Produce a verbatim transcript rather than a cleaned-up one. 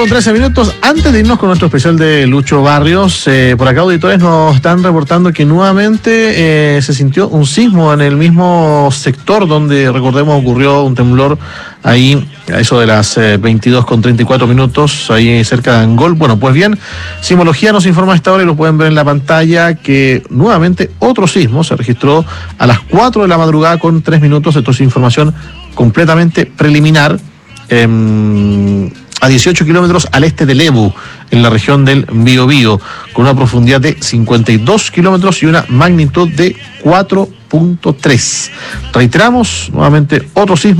con trece minutos. Antes de irnos con nuestro especial de Lucho Barrios, eh, por acá auditores nos están reportando que nuevamente eh, se sintió un sismo en el mismo sector donde, recordemos, ocurrió un temblor ahí a eso de las eh, veintidós con treinta y cuatro minutos, ahí cerca de Angol. Bueno, pues bien, Sismología nos informa a esta hora y lo pueden ver en la pantalla que nuevamente otro sismo se registró a las cuatro de la madrugada con tres minutos. Esto es información completamente preliminar. Eh, a dieciocho kilómetros al este de Lebu, en la región del Biobío, con una profundidad de cincuenta y dos kilómetros y una magnitud de cuatro punto tres. Reiteramos nuevamente otro sismo